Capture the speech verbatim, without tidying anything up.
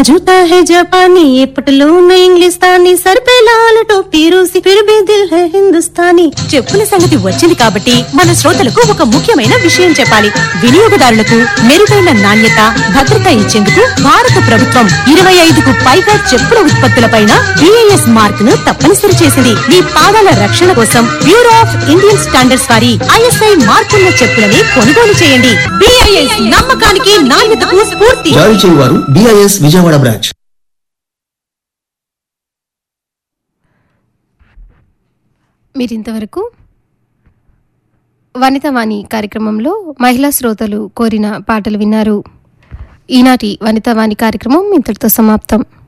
जूता है जापानी, ये पटलून इंग्लिस्तानी, सर पे लाल टोपी रूसी, फिर भी दिल है हिंदुस्तानी. చెప్పుల సంగతి వచ్చింది కాబట్టి మన శ్రోతలకు ఒక ముఖ్యమైన విషయం చెప్పాలి. వినియోగదారులకు మెరుగైన నాణ్యత, భద్రత ఇచ్చేందుకు భారత ప్రభుత్వం ఇరవై ఐదుకు పైగా చెప్పుల ఉత్పత్తులపైన బిఐఎస్ మార్క్ ను తప్పనిసరి చేసింది. మీ పాదాల రక్షణ కోసం బ్యూరో ఆఫ్ ఇండియన్ స్టాండర్డ్స్ వారి ఐఎస్ఐ మార్కున్న చెప్పులని కొనుగోలు చేయండి. బిఐఎస్ నమ్మకానికి, నాణ్యతకు స్ఫూర్తి. జారీ చేయువారు బిఐఎస్ విజయవాడ బ్రాంచ్. మీరింతవరకు వనితావాణి కార్యక్రమంలో మహిళా శ్రోతలు కోరిన పాటలు విన్నారు. ఈనాటి వనితావాణి కార్యక్రమం ఇంతటితో సమాప్తం.